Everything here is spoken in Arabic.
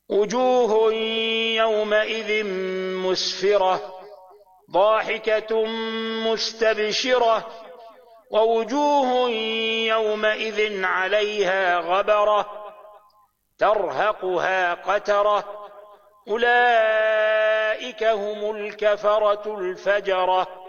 وجوه يومئذ مسفرة ضاحكة مستبشرة ووجوه يومئذ عليها غبرة ترهقها قترة أولئك هم الكفرة الفجرة.